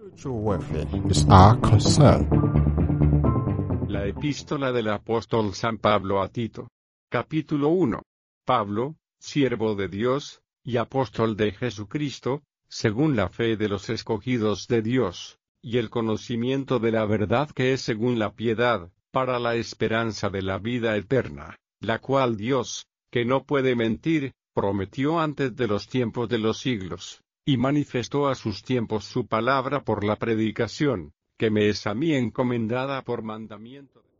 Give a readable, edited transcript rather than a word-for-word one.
Spiritual welfare is our concern. La epístola del apóstol San Pablo a Tito. Capítulo 1. Pablo, siervo de Dios, y apóstol de Jesucristo, según la fe de los escogidos de Dios, y el conocimiento de la verdad que es según la piedad, para la esperanza de la vida eterna, la cual Dios, que no puede mentir, prometió antes de los tiempos de los siglos, y manifestó a sus tiempos su palabra por la predicación, que me es a mí encomendada por mandamiento.